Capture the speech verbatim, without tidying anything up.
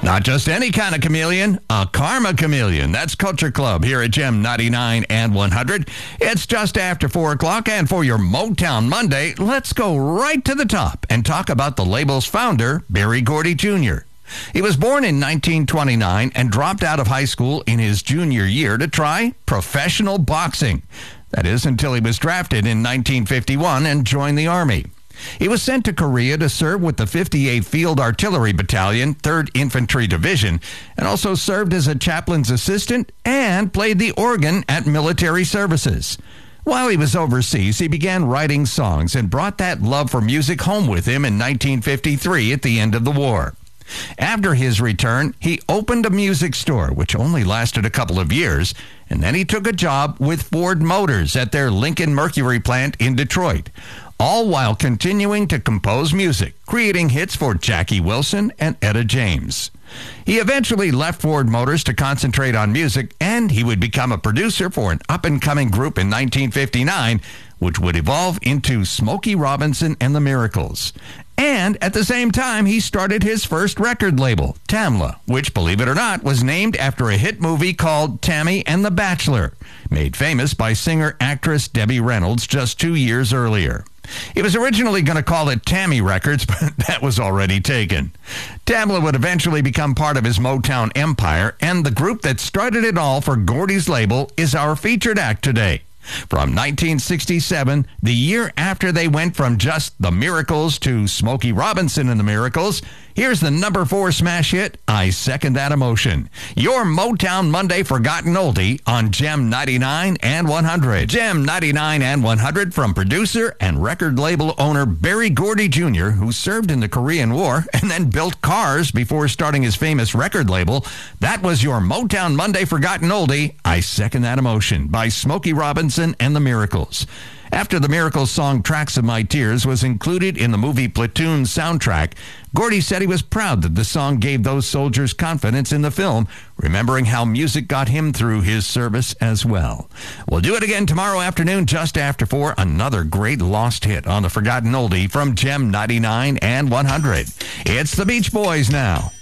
Not just any kind of chameleon, a karma chameleon. That's Culture Club here at Gem ninety-nine and one hundred. It's just after four o'clock, and for your Motown Monday, let's go right to the top and talk about the label's founder, Berry Gordy Junior He was born in nineteen twenty-nine and dropped out of high school in his junior year to try professional boxing. That is, until he was drafted in nineteen fifty-one and joined the Army. He was sent to Korea to serve with the fifty-eighth Field Artillery Battalion, third Infantry Division, and also served as a chaplain's assistant and played the organ at military services. While he was overseas, he began writing songs and brought that love for music home with him in nineteen fifty-three at the end of the war. After his return, he opened a music store, which only lasted a couple of years, and then he took a job with Ford Motors at their Lincoln Mercury plant in Detroit, all while continuing to compose music, creating hits for Jackie Wilson and Etta James. He eventually left Ford Motors to concentrate on music, and he would become a producer for an up-and-coming group in nineteen fifty-nine, which would evolve into Smokey Robinson and the Miracles. And at the same time, he started his first record label, Tamla, which, believe it or not, was named after a hit movie called Tammy and the Bachelor, made famous by singer-actress Debbie Reynolds just two years earlier. He was originally going to call it Tammy Records, but that was already taken. Tamla would eventually become part of his Motown empire, and the group that started it all for Gordy's label is our featured act today. From nineteen sixty-seven, the year after they went from just the Miracles to Smokey Robinson and the Miracles, here's the number four smash hit, I Second That Emotion. Your Motown Monday Forgotten Oldie on Gem ninety-nine and one hundred. Gem ninety-nine and one hundred from producer and record label owner Berry Gordy Junior, who served in the Korean War and then built cars before starting his famous record label. That was your Motown Monday Forgotten Oldie, I Second That Emotion by Smokey Robinson and the Miracles. After the Miracles song Tracks of My Tears was included in the movie Platoon soundtrack, Gordy said he was proud that the song gave those soldiers confidence in the film, remembering how music got him through his service as well. We'll do it again tomorrow afternoon just after four. Another great lost hit on the Forgotten Oldie from Gem ninety-nine and one hundred. It's the Beach Boys now.